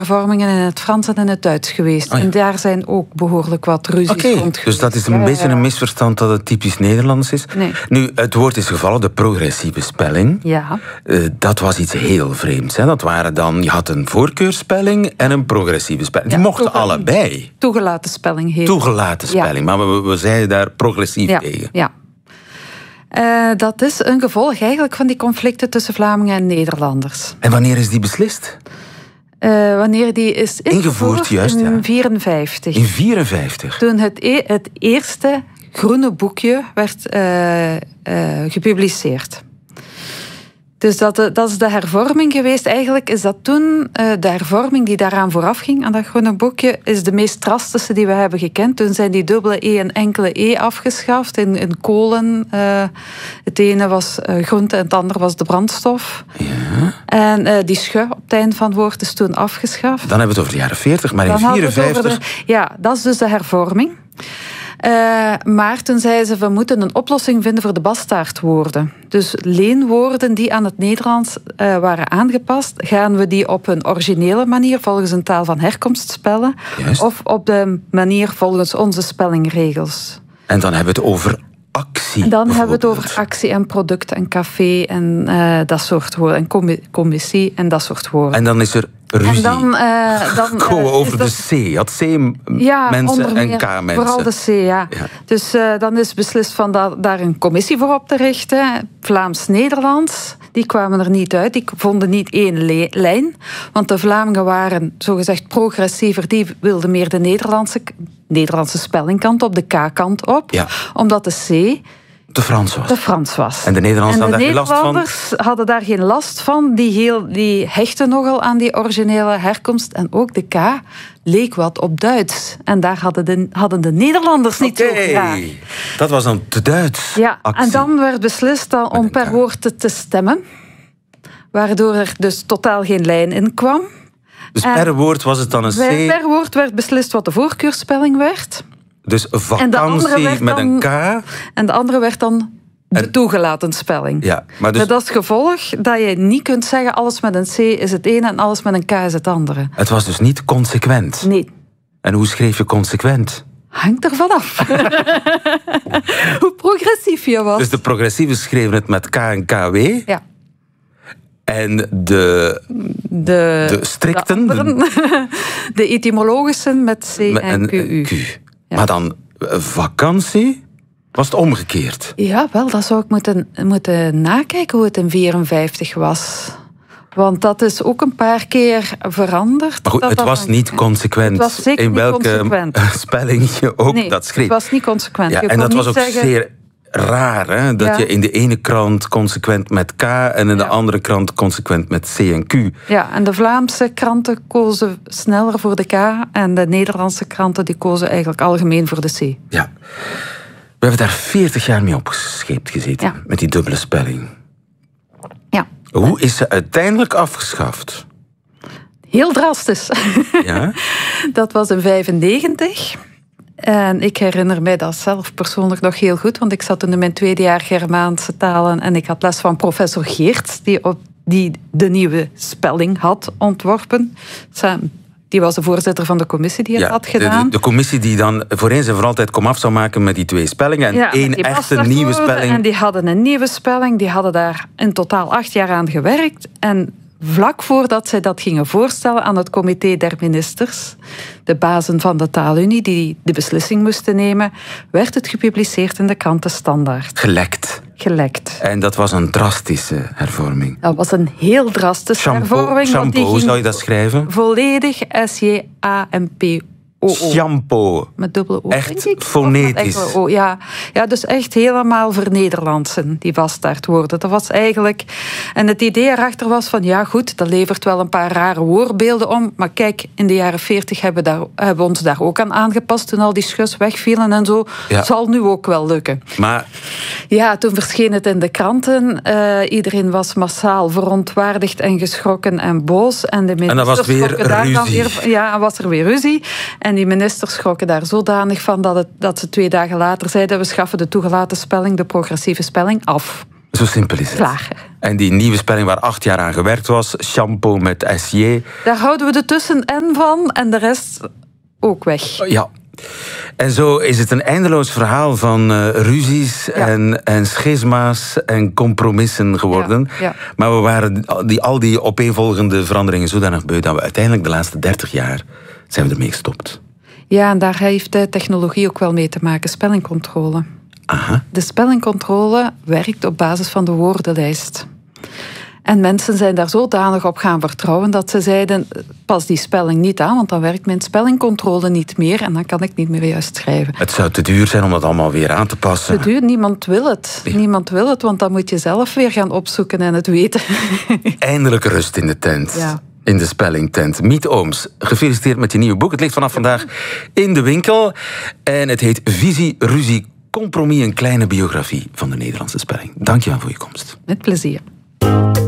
hervormingen in het Frans en in het Duits geweest. En daar zijn ook behoorlijk wat ruzies rond geweest. Dus dat is een beetje een misverstand dat het typisch Nederlands is. Nee. Nu, het woord is gevallen, de progressieve spelling. Ja. Dat was iets heel vreemds. Hè? Dat waren dan, je had een voorkeursspelling en een progressieve spelling. Die mochten allebei. Toegelaten spelling heet. Toegelaten spelling, maar we zeiden daar progressief tegen. Ja. Dat is een gevolg eigenlijk van die conflicten tussen Vlamingen en Nederlanders. En wanneer is die beslist? Wanneer die is ingevoerd juist, in 1954. In 1954? Toen het eerste groene boekje werd gepubliceerd. Dus dat is de hervorming geweest. Eigenlijk is dat toen de hervorming die daaraan vooraf ging, aan dat groene boekje, is de meest drastische die we hebben gekend. Toen zijn die dubbele E en enkele E afgeschaft in kolen. Het ene was groente en het andere was de brandstof. Ja. En die schu op het eind van het woord is toen afgeschaft. Dan hebben we het over de jaren 40, maar in 1954... Ja, dat is dus de hervorming. Maar toen zeiden ze, we moeten een oplossing vinden voor de bastaardwoorden. Dus leenwoorden die aan het Nederlands waren aangepast, gaan we die op een originele manier volgens een taal van herkomst spellen, of op de manier volgens onze spellingregels. En dan hebben we het over actie. En dan hebben we het over actie en product en café en dat soort woorden. En commissie en dat soort woorden. En dan is er ruzie. En dan over de C. Je had C-mensen en K-mensen. Vooral de C, ja. Dus dan is beslist van daar een commissie voor op te richten. Vlaams-Nederlands. Die kwamen er niet uit. Die vonden niet één lijn. Want de Vlamingen waren zogezegd progressiever. Die wilden meer de Nederlandse spellingkant op, de K-kant op. Ja. Omdat de C... De Frans was. En de Nederlanders hadden daar geen last van? De Nederlanders hadden daar geen last van. Die hechten nogal aan die originele herkomst. En ook de K leek wat op Duits. En daar hadden de Nederlanders niet zo graag. Dat was dan te Duits. Ja, actie. en dan werd beslist om per woord te stemmen. Waardoor er dus totaal geen lijn in kwam. Dus per woord was het dan een C? Per woord werd beslist wat de voorkeursspelling werd. Dus vakantie met een K. En de andere werd dan de toegelaten spelling. Ja, maar dus... Met als gevolg dat je niet kunt zeggen alles met een C is het ene en alles met een K is het andere. Het was dus niet consequent? Nee. En hoe schreef je consequent? Hangt er vanaf. Hoe progressief je was. Dus de progressieven schreven het met K en KW? Ja. En de strikten? De etymologischen met C en QU. Ja. Maar dan vakantie? Was het omgekeerd? Ja, wel, dat zou ik moeten nakijken hoe het in 1954 was. Want dat is ook een paar keer veranderd. Maar goed, het was niet consequent. Het was zeker in welke niet consequent. spelling je ook dat schreef. Het was niet consequent. Ja, en dat was ook zeer raar, hè? Dat je in de ene krant consequent met K en in de andere krant consequent met C en Q. Ja, en de Vlaamse kranten kozen sneller voor de K en de Nederlandse kranten die kozen eigenlijk algemeen voor de C. Ja. We hebben daar 40 jaar mee opgescheept gezeten, met die dubbele spelling. Ja. Hoe is ze uiteindelijk afgeschaft? Heel drastisch. Ja? Dat was in 1995. En ik herinner mij dat zelf persoonlijk nog heel goed, want ik zat toen in mijn tweede jaar Germaanse talen en ik had les van professor Geerts, die de nieuwe spelling had ontworpen. Die was de voorzitter van de commissie die het had gedaan. De commissie die dan voor eens en voor altijd komaf zou maken met die twee spellingen en één echte nieuwe spelling. En die hadden een nieuwe spelling, die hadden daar in totaal 8 jaar aan gewerkt. En vlak voordat zij dat gingen voorstellen aan het comité der ministers, de bazen van de taalunie die de beslissing moesten nemen, werd het gepubliceerd in de krant De Standaard. Gelekt. En dat was een drastische hervorming. Dat was een heel drastische hervorming. Shampoo, hoe zou je dat schrijven? Volledig SJAMPO. Shampoo. Met dubbele O. Echt fonetisch. Ja, dus echt helemaal vernederlandsen, die bastaardwoorden. Dat was eigenlijk... En het idee erachter was van, ja goed, dat levert wel een paar rare woordbeelden om, maar kijk, in de jaren 40 hebben we ons daar ook aan aangepast, toen al die schus wegvielen en zo. Ja. Zal nu ook wel lukken. Maar... Ja, toen verscheen het in de kranten. Iedereen was massaal verontwaardigd en geschrokken en boos. En de ministers was weer ruzie. Ja, was er weer ruzie. En die ministers schrokken daar zodanig van dat ze 2 dagen later zeiden, we schaffen de toegelaten spelling, de progressieve spelling, af. Zo simpel is het. Klaar. En die nieuwe spelling waar 8 jaar aan gewerkt was, shampoo met SJ. Daar houden we de tussen-en van en de rest ook weg. Ja. En zo is het een eindeloos verhaal van ruzies en schisma's en compromissen geworden. Ja. Maar we waren al die opeenvolgende veranderingen zodanig beu dat we uiteindelijk de laatste 30 jaar zijn we ermee gestopt. Ja, en daar heeft de technologie ook wel mee te maken, spellingcontrole. Aha. De spellingcontrole werkt op basis van de woordenlijst. En mensen zijn daar zodanig op gaan vertrouwen dat ze zeiden, pas die spelling niet aan, want dan werkt mijn spellingcontrole niet meer en dan kan ik niet meer juist schrijven. Het zou te duur zijn om dat allemaal weer aan te passen. Te duur, niemand wil het. Ja. Niemand wil het, want dan moet je zelf weer gaan opzoeken en het weten. Eindelijk rust in de tent. Ja. In de spellingtent. Miet Ooms, gefeliciteerd met je nieuwe boek. Het ligt vanaf vandaag in de winkel. En het heet Visie, Ruzie, Compromis, een kleine biografie van de Nederlandse spelling. Dank je wel voor je komst. Met plezier.